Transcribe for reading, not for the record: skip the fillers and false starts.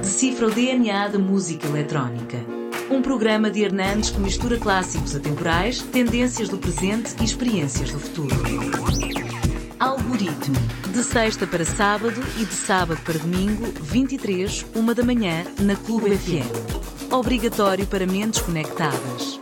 Decifra o DNA da música eletrónica. Um programa de Hernandes que mistura clássicos atemporais, tendências do presente e experiências do futuro. Algoritmo. De sexta para sábado e de sábado para domingo, 23, 1 da manhã, na Clube FM. Obrigatório para mentes conectadas.